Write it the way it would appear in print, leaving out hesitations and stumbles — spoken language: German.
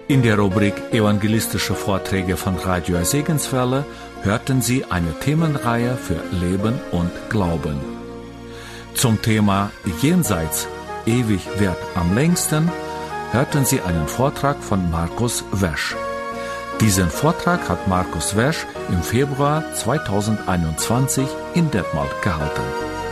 In der Rubrik Evangelistische Vorträge von Radio Segenswelle hörten Sie eine Themenreihe für Leben und Glauben. Zum Thema Jenseits, ewig währt am längsten, hörten Sie einen Vortrag von Markus Wesch. Diesen Vortrag hat Markus Wesch im Februar 2021 in Detmold gehalten.